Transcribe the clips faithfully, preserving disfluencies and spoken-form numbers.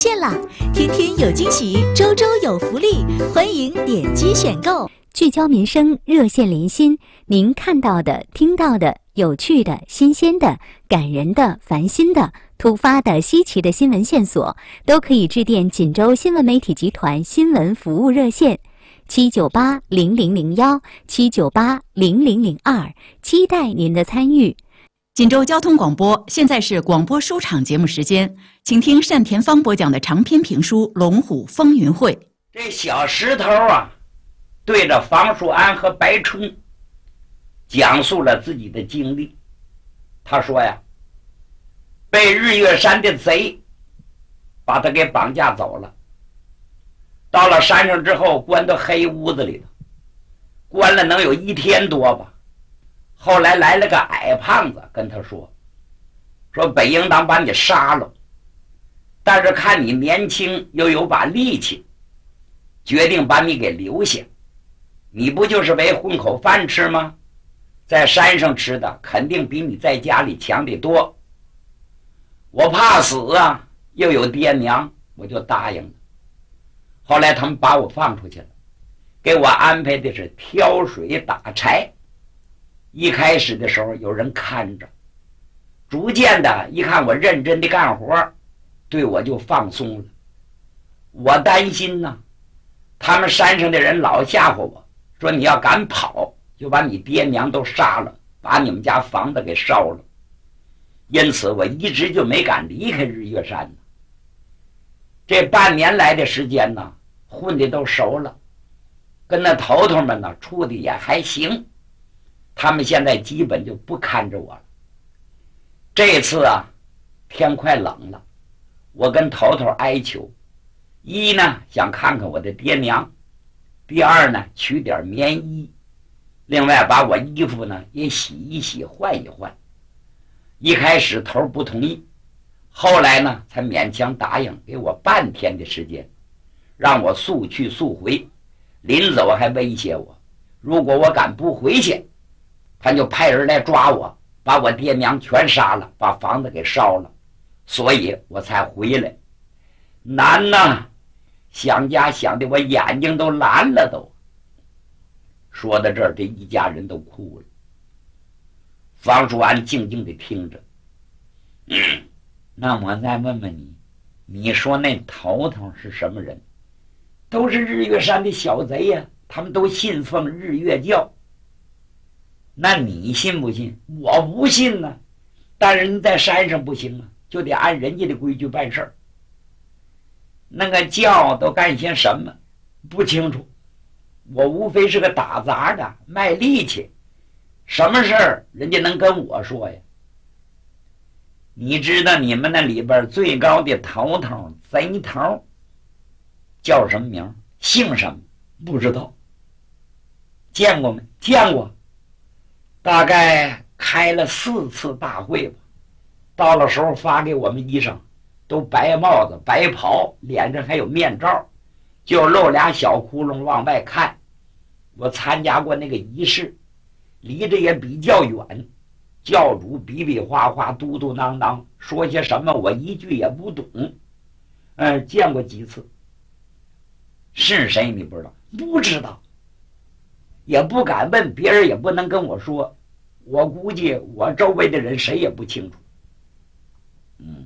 见啦！天天有惊喜，周周有福利，欢迎点击选购。聚焦民生，热线连心，您看到的、听到的、有趣的、新鲜的、感人的、烦心的、突发的、稀奇的新闻线索，都可以致电锦州新闻媒体集团新闻服务热线七九八零零零幺七九八零零零二，期待您的参与。 锦州交通广播，现在是广播书场节目时间，请听单田芳播讲的长篇评书《龙虎风云会》。 这小石头啊，对着房树安和白春讲述了自己的经历。他说呀，被日月山的贼把他给绑架走了，到了山上之后关到黑屋子里头，关了能有一天多吧。后来来了个矮胖子跟他说，说北应当把你杀了，但是看你年轻又有把力气，决定把你给留下。你不就是为混口饭吃吗？在山上吃的肯定比你在家里强得多。我怕死啊，又有爹娘，我就答应了。后来他们把我放出去了，给我安排的是挑水打柴。一开始的时候有人看着，逐渐的一看我认真的干活，对我就放松了。我担心呢，他们山上的人老吓唬我，说你要敢跑就把你爹娘都杀了，把你们家房子给烧了。因此我一直就没敢离开日月山呢。这半年来的时间呢，混的都熟了，跟那头头们呢处的也还行，他们现在基本就不看着我了。这次啊，天快冷了，我跟头头哀求，一呢想看看我的爹娘，第二呢取点棉衣，另外把我衣服呢也洗一洗换一换。一开始头不同意，后来呢才勉强答应，给我半天的时间，让我速去速回。临走还威胁我，如果我敢不回去，他就派人来抓我，把我爹娘全杀了，把房子给烧了，所以我才回来。难呐，想家想的我眼睛都蓝了都。说到这儿，这一家人都哭了。房淑安静静地听着。嗯，那我再问问你，你说那头头是什么人？都是日月山的小贼呀、啊，他们都信奉日月教。那你信不信？我不信呢、啊，但是你在山上不行啊，就得按人家的规矩办事儿。那个教都干些什么？不清楚。我无非是个打杂的，卖力气，什么事儿人家能跟我说呀？你知道你们那里边最高的头头贼头叫什么名？姓什么？不知道。见过没？见过。大概开了四次大会吧，到了时候发给我们衣裳，都白帽子白袍，脸上还有面罩，就露俩小窟窿往外看。我参加过那个仪式，离着也比较远，教主比比划划嘟嘟囔囔说些什么我一句也不懂。嗯，见过几次。是谁你不知道？不知道，也不敢问，别人也不能跟我说，我估计我周围的人谁也不清楚。嗯，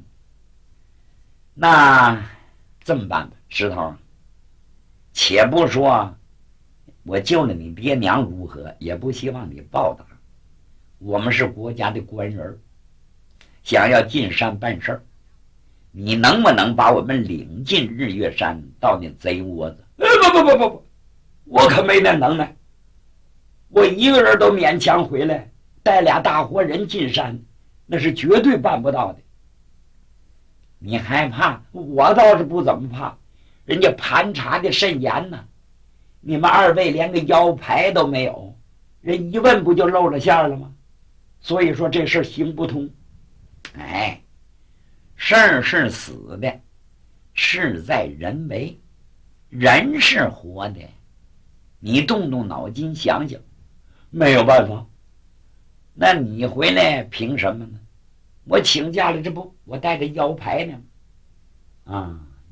那这么办吧，石头，且不说我救了你爹娘如何，也不希望你报答，我们是国家的官人，想要进山办事儿，你能不能把我们领进日月山到那贼窝子？呃，不不不不不，我可没那能耐，我一个人都勉强回来，带俩大活人进山，那是绝对办不到的。你害怕？我倒是不怎么怕，人家盘查的甚严呢。你们二位连个腰牌都没有，人一问不就露了馅了吗？所以说这事行不通。哎，事儿是死的，事在人为，人是活的，你动动脑筋想想。没有办法。那你回来凭什么呢？我请假了，这不我带着腰牌呢啊。